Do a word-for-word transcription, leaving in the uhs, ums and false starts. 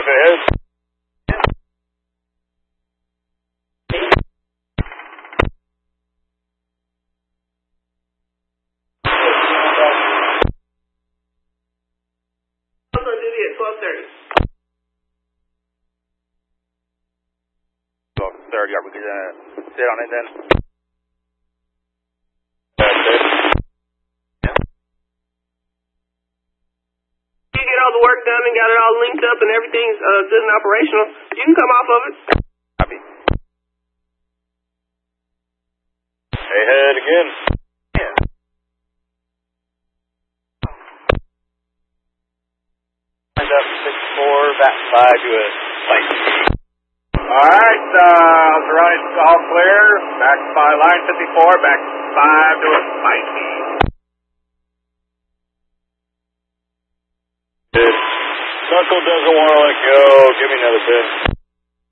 Life ahead. twelve thirty. twelve thirty, are we going to sit on it then? You get all the work done and got it all linked up and everything's uh, good and operational, you can come off of it. Copy. Ahead again. Yeah. Lined up six four, back five to a fight. Alright, uh, authorized all clear. Back by line fifty-four, back five to a fight. Knuckle doesn't want to let go. Give me another bit.